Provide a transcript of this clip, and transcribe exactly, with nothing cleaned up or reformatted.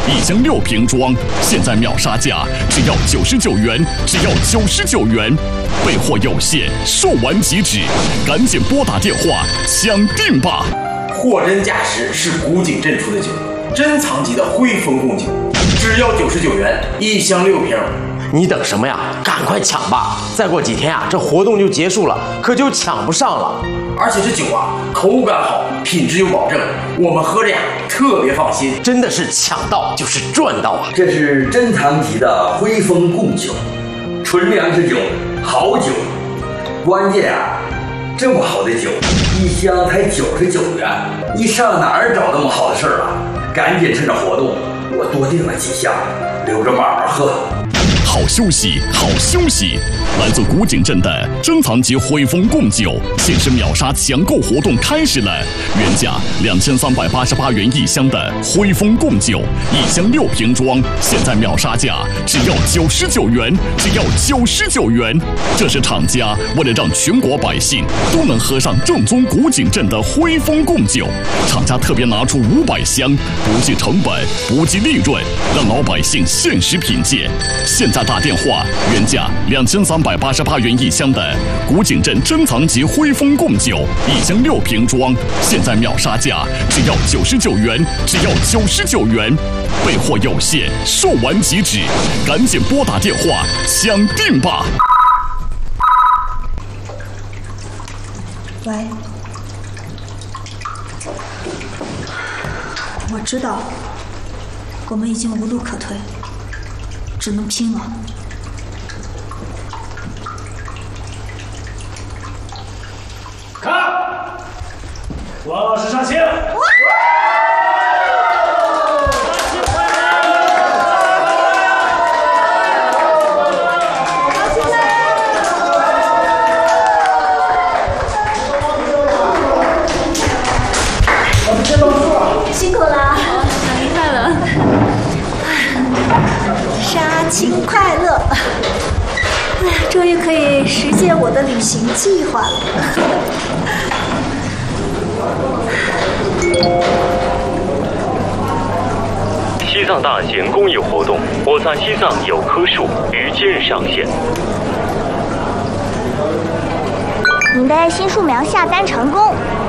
一箱六瓶装，现在秒杀价只要九十九元，只要九十九元，备货有限，售完即止，赶紧拨打电话抢订吧！ 货真价实，是古井镇出的酒，珍藏级的徽丰贡酒，只要九十九元，一箱六瓶。 你等什么呀？赶快抢吧！再过几天啊，这活动就结束了，可就抢不上了。 而且这酒啊，口感好，品质有保证，我们喝着呀特别放心， 真的是抢到就是赚到啊！ 这是珍藏级的徽丰贡酒，纯粮食酒，好酒。关键啊，这么好的酒，一箱才九十九元，你上哪儿找那么好的事儿啊？赶紧趁着活动，我多订了几箱，留着慢慢喝。 好休息，好休息！来自古井镇的珍藏级徽丰贡酒限时秒杀抢购活动开始了，原价两千三百八十八元一箱的徽丰贡酒，一箱六瓶装，现在秒杀价只要九十九元，只要九十九元。这是厂家为了让全国百姓都能喝上正宗古井镇的徽丰贡酒，厂家特别拿出五百箱，不计成本，不计利润，让老百姓限时品鉴。现在打电话，原价两千三百八十八元一箱的古井镇珍藏级徽丰贡酒，一箱六瓶装，现在秒杀价只要九十九元，只要九十九元，备货有限，售完即止，赶紧拨打电话抢订吧！ 喂，我知道，我们已经无路可退，只能拼了。 看，王老师上线。 辛苦了， 小年快乐， 杀青快乐！哎呀，终于可以实现我的旅行计划了。 西藏大型公益活动，我在西藏有棵树于今日上线。 您的新树苗下单成功，